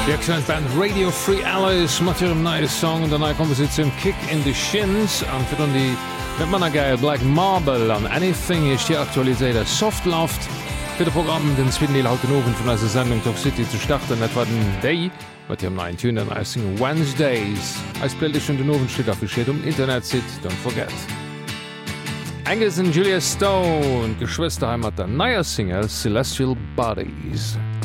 Band Radio Free Allies mat ihrem neue Song und der Komposition Kick in the Shins an fir an die mit Manner geil Black Marble an Anything is die aktualiséter Softloft fir de Programm den Swindel hautenoven vun der Sendung Talk City zu starten net war den Day wat ihrem neuen Tune an Sing Wednesdays als bilde schon den Novenschritt affichiert Internet sit don't forget. Engels und Julia Stone Geschwisterheimat der neuer Single Celestial Bodies.